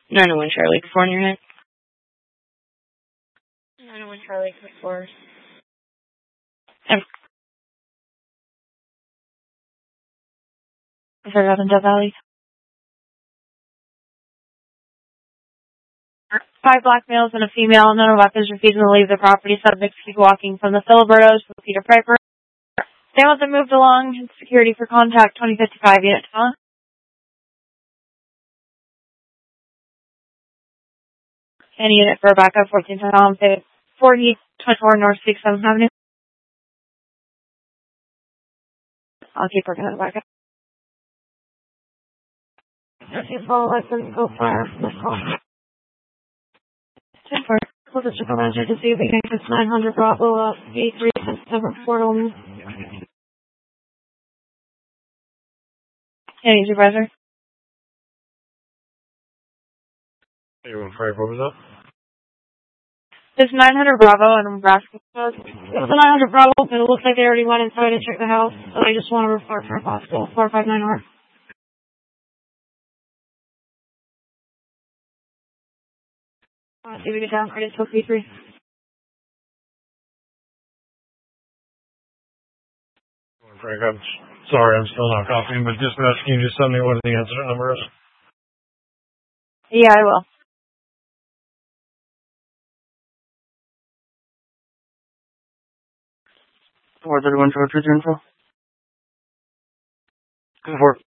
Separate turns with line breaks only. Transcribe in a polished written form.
901 Charlie, 4 in your head. 901 Charlie, 4. Is that out in Death Valley? 5 black males and a female, none of weapons, refusing to leave the property. Subjects keep walking from the Filibertos to Peter Piper. They want them moved along. Security for contact, 2055 unit, huh? Any unit for backup, 4024 North 6th Avenue. I'll keep working on the backup. Follow license, go fire. Let's go. 10-4. Close the supervisor to see if we can get 900 Bravo up, V3, September portal. Any supervisor?
Hey, what was that?
It's 900 Bravo and Nebraska. It was a 900 Bravo, but it looks like they already went inside and checked the house, so I just want to report for a possible 459 R. See if we get down credit to P3.
Frank, I'm sorry, I'm still not copying, but dispatch, can you just tell me what the incident number is?
Yeah, I will. 431 George, info.
Go for it.